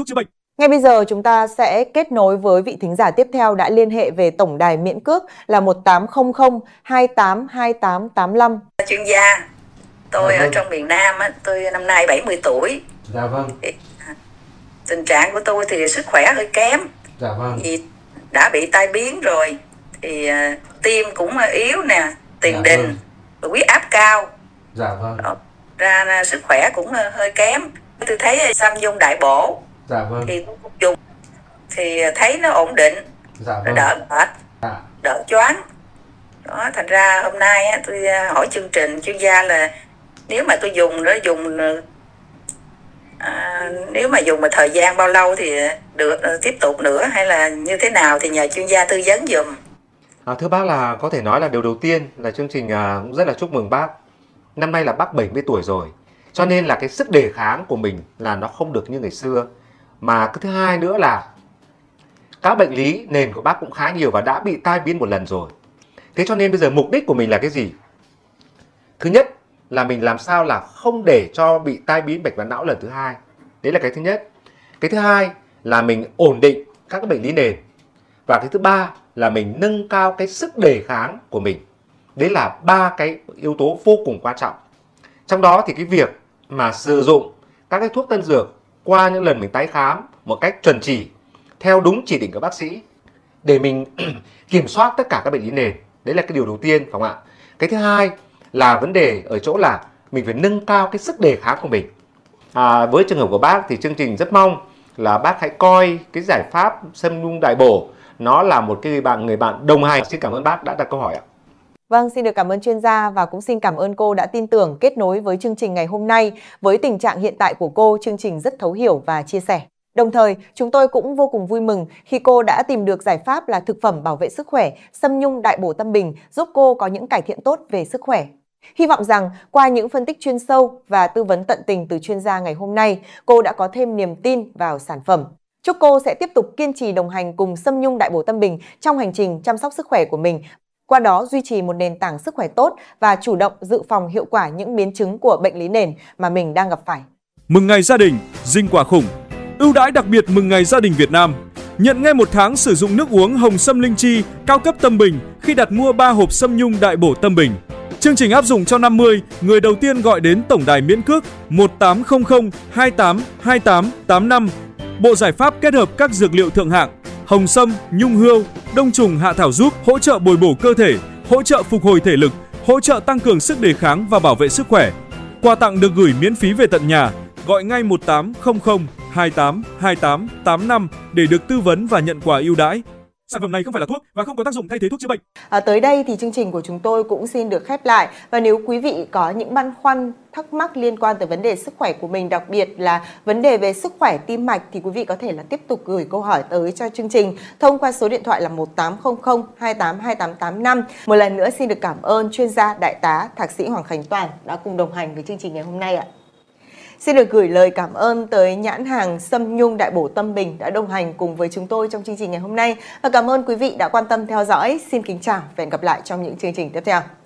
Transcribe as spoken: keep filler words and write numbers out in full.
chữa bệnh. Ngay bây giờ chúng ta sẽ kết nối với vị thính giả tiếp theo đã liên hệ về tổng đài miễn cước là một tám không không hai tám hai tám tám lăm. Chuyên gia, tôi dạ ở vâng. trong miền Nam, tôi năm nay bảy mươi tuổi. Dạ vâng. Thì, tình trạng của tôi thì sức khỏe hơi kém. Dạ vâng. Vì đã bị tai biến rồi, thì uh, tim cũng yếu nè, tiền dạ đình, vâng. huyết áp cao. Dạ vâng. Đó, ra, ra sức khỏe cũng hơi kém. Tôi thấy Samsung Đại Bổ, dạ vâng. thì tôi cũng dùng, thì thấy nó ổn định, dạ vâng. đỡ mệt, dạ. đỡ choáng. Đó, thành ra hôm nay á, tôi hỏi chương trình chuyên gia là nếu mà tôi dùng nó dùng à, nếu mà dùng một thời gian bao lâu thì được tiếp tục nữa hay là như thế nào thì nhờ chuyên gia tư vấn giùm. À, thưa bác, là có thể nói là điều đầu tiên là chương trình à, cũng rất là chúc mừng bác. Năm nay là bác bảy mươi tuổi rồi, cho nên là cái sức đề kháng của mình là nó không được như ngày xưa. Mà cái thứ hai nữa là các bệnh lý nền của bác cũng khá nhiều và đã bị tai biến một lần rồi. Thế cho nên bây giờ mục đích của mình là cái gì? Thứ nhất là mình làm sao là không để cho bị tai biến mạch máu não lần thứ hai. Đấy là cái thứ nhất. Cái thứ hai là mình ổn định các bệnh lý nền. Và cái thứ ba là mình nâng cao cái sức đề kháng của mình. Đấy là ba cái yếu tố vô cùng quan trọng. Trong đó thì cái việc mà sử dụng các cái thuốc tân dược qua những lần mình tái khám một cách chuẩn chỉ, theo đúng chỉ định của bác sĩ, để mình kiểm soát tất cả các bệnh lý nền. Đấy là cái điều đầu tiên, phải không ạ? Cái thứ hai là vấn đề ở chỗ là mình phải nâng cao cái sức đề kháng của mình. À, với trường hợp của bác thì chương trình rất mong là bác hãy coi cái giải pháp Sâm Nhung Đại Bổ nó là một cái bạn người bạn đồng hành. Xin cảm ơn bác đã đặt câu hỏi ạ. Vâng, xin được cảm ơn chuyên gia và cũng xin cảm ơn cô đã tin tưởng kết nối với chương trình ngày hôm nay. Với tình trạng hiện tại của cô, chương trình rất thấu hiểu và chia sẻ. Đồng thời, chúng tôi cũng vô cùng vui mừng khi cô đã tìm được giải pháp là thực phẩm bảo vệ sức khỏe Sâm Nhung Đại Bổ Tâm Bình, giúp cô có những cải thiện tốt về sức khỏe. Hy vọng rằng qua những phân tích chuyên sâu và tư vấn tận tình từ chuyên gia ngày hôm nay, cô đã có thêm niềm tin vào sản phẩm. Chúc cô sẽ tiếp tục kiên trì đồng hành cùng Sâm Nhung Đại Bổ Tâm Bình trong hành trình chăm sóc sức khỏe của mình. Qua đó duy trì một nền tảng sức khỏe tốt và chủ động dự phòng hiệu quả những biến chứng của bệnh lý nền mà mình đang gặp phải. Mừng ngày gia đình, dinh quả khủng. Ưu đãi đặc biệt mừng ngày gia đình Việt Nam. Nhận ngay một tháng sử dụng nước uống Hồng Sâm Linh Chi cao cấp Tâm Bình khi đặt mua ba hộp Sâm Nhung Đại Bổ Tâm Bình. Chương trình áp dụng cho năm mươi người đầu tiên gọi đến tổng đài miễn cước một tám không không hai tám hai tám tám năm. Bộ giải pháp kết hợp các dược liệu thượng hạng hồng sâm, nhung hươu, đông trùng hạ thảo giúp hỗ trợ bồi bổ cơ thể, hỗ trợ phục hồi thể lực, hỗ trợ tăng cường sức đề kháng và bảo vệ sức khỏe. Quà tặng được gửi miễn phí về tận nhà. Gọi ngay một tám không không hai tám hai tám tám năm để được tư vấn và nhận quà ưu đãi. Sản phẩm này không phải là thuốc và không có tác dụng thay thế thuốc chữa bệnh. À, tới đây thì chương trình của chúng tôi cũng xin được khép lại. Và nếu quý vị có những băn khoăn, thắc mắc liên quan tới vấn đề sức khỏe của mình, đặc biệt là vấn đề về sức khỏe tim mạch, thì quý vị có thể là tiếp tục gửi câu hỏi tới cho chương trình thông qua số điện thoại là một tám không không hai tám hai tám tám năm. Một lần nữa xin được cảm ơn chuyên gia Đại tá Thạc sĩ Hoàng Khánh Toàn đã cùng đồng hành với chương trình ngày hôm nay ạ. Xin được gửi lời cảm ơn tới nhãn hàng Sâm Nhung Đại Bổ Tâm Bình đã đồng hành cùng với chúng tôi trong chương trình ngày hôm nay. Và cảm ơn quý vị đã quan tâm theo dõi. Xin kính chào và hẹn gặp lại trong những chương trình tiếp theo.